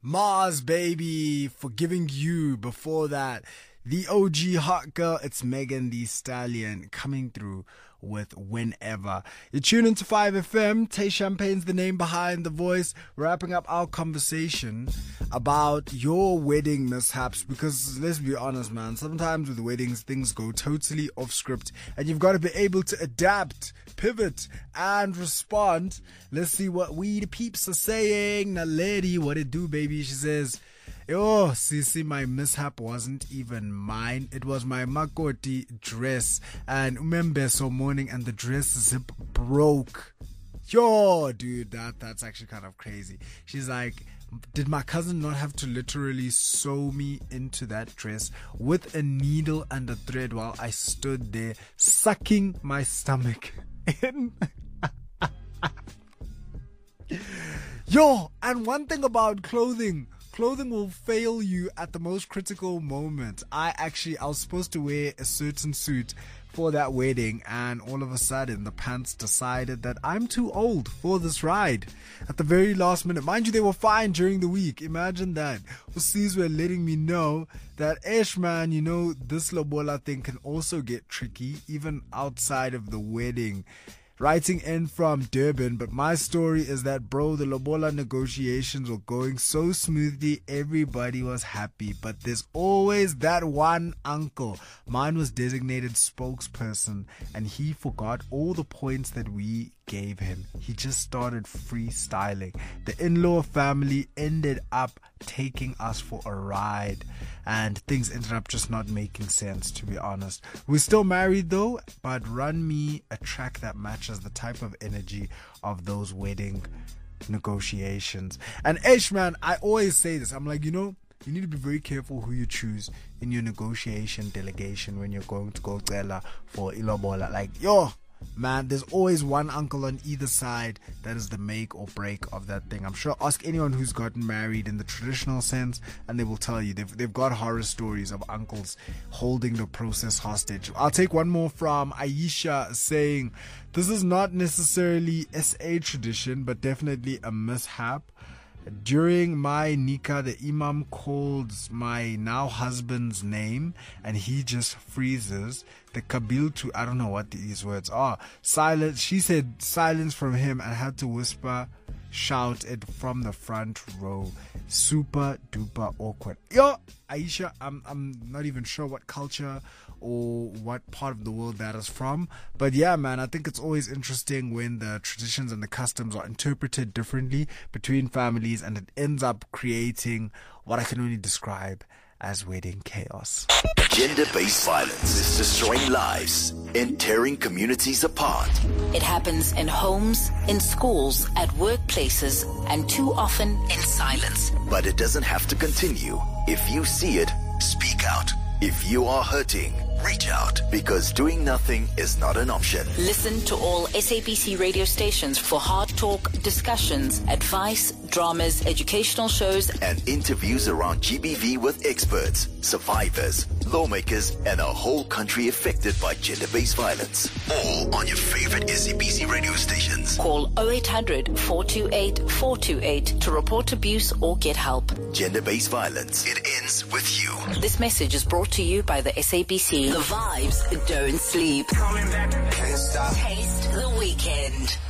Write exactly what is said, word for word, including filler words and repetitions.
Mars, baby, Forgiving You. Before that, the O G hot girl, it's Megan Thee Stallion coming through with Whenever. You tune into five F M. Tay Champagne's the name behind the voice. Wrapping up our conversation about your wedding mishaps, because let's be honest, man, sometimes with weddings things go totally off script and you've got to be able to adapt, pivot and respond. Let's see what we the peeps are saying. Now lady, what it do, baby? She says, yo, Sisi, my mishap wasn't even mine. It was my makoti dress. And remember, so morning and the dress zip broke. Yo, dude, that that's actually kind of crazy. She's like, did my cousin not have to literally sew me into that dress with a needle and a thread while I stood there sucking my stomach in? Yo, and one thing about clothing, Clothing will fail you at the most critical moment. I actually, I was supposed to wear a certain suit for that wedding, and all of a sudden the pants decided that I'm too old for this ride at the very last minute. Mind you, they were fine during the week. Imagine that. Usis were letting me know that, Ish, man, you know, this lobola thing can also get tricky even outside of the wedding. Writing in from Durban, but my story is that, bro, the lobola negotiations were going so smoothly, everybody was happy, but there's always that one uncle. Mine was designated spokesperson, and he forgot all the points that we gave him. He just started freestyling. The in-law family ended up taking us for a ride, and things ended up just not making sense, to be honest. We're still married though, but run me a track that matches the type of energy of those wedding negotiations. And Ish, man, I always say this, I'm like, you know, you need to be very careful who you choose in your negotiation delegation when you're going to go tela for ilobola. Like, yo, man, there's always one uncle on either side that is the make or break of that thing. I'm sure, ask anyone who's gotten married in the traditional sense and they will tell you they've, they've got horror stories of uncles holding the process hostage. I'll take one more from Aisha saying, this is not necessarily S A tradition, but definitely a mishap. During my nikah, the imam calls my now husband's name and he just freezes. The kabil to, I don't know what these words are. Silence. She said silence from him and had to whisper, shout it from the front row. Super duper awkward. Yo, Aisha, I'm I'm not even sure what culture or what part of the world that is from, but yeah, man, I think it's always interesting when the traditions and the customs are interpreted differently between families, and it ends up creating what I can only describe as wedding chaos. Gender-based violence is destroying lives and tearing communities apart. It happens in homes, in schools, at workplaces, and too often in silence. But it doesn't have to continue. If you see it, speak out. If you are hurting, reach out, because doing nothing is not an option. Listen to all S A B C radio stations for hard talk, discussions, advice, dramas, educational shows, and interviews around G B V with experts, survivors, lawmakers, and a whole country affected by gender-based violence. All on your favorite S A B C radio stations. Call oh eight hundred, four two eight, four two eight to report abuse or get help. Gender-based violence. It ends with you. This message is brought to you by the S A B C. The vibes don't sleep. Taste the weekend.